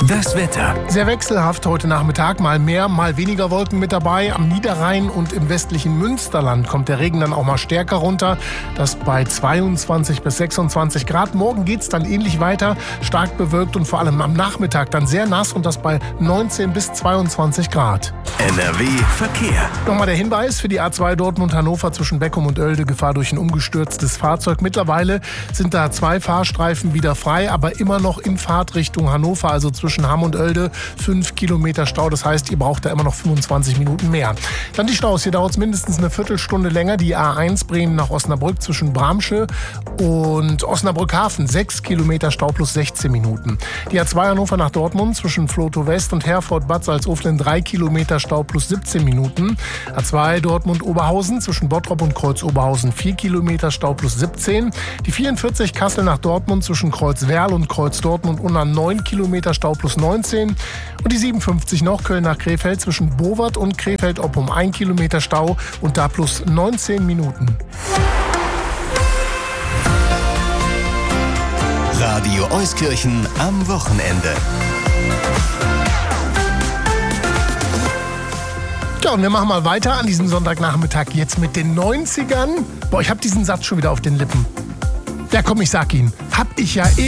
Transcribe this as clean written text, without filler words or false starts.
Das Wetter. Sehr wechselhaft heute Nachmittag. Mal mehr, mal weniger Wolken mit dabei. Am Niederrhein und im westlichen Münsterland kommt der Regen dann auch mal stärker runter. Das bei 22 bis 26 Grad. Morgen geht es dann ähnlich weiter. Stark bewölkt und vor allem am Nachmittag dann sehr nass und das bei 19 bis 22 Grad. NRW Verkehr. Nochmal der Hinweis für die A2 Dortmund-Hannover zwischen Beckum und Oelde. Gefahr durch ein umgestürztes Fahrzeug. Mittlerweile sind da 2 Fahrstreifen wieder frei, aber immer noch in Fahrtrichtung Hannover, also zwischen Hamm und Oelde 5 Kilometer Stau. Das heißt, ihr braucht da immer noch 25 Minuten mehr. Dann die Staus. Hier dauert es mindestens eine Viertelstunde länger. Die A1 Bremen nach Osnabrück zwischen Bramsche und Osnabrück-Hafen 6 Kilometer Stau plus 16 Minuten. Die A2 Hannover nach Dortmund zwischen Flotow West und Herford-Bad Salzuflen 3 Kilometer Stau plus 17 Minuten. A2 Dortmund-Oberhausen zwischen Bottrop und Kreuz-Oberhausen 4 Kilometer Stau plus 17. Die 44 Kassel nach Dortmund zwischen Kreuz-Werl und Kreuz-Dortmund unter 9 Kilometer Stau plus 19. Und die 57 noch Köln nach Krefeld zwischen Bowert und Krefeld-Oppum 1 Kilometer Stau und da plus 19 Minuten. Radio Euskirchen am Wochenende. Ja, und wir machen mal weiter an diesem Sonntagnachmittag jetzt mit den 90ern. Boah, ich habe diesen Satz schon wieder auf den Lippen. Ja komm, ich sag ihn. Hab ich ja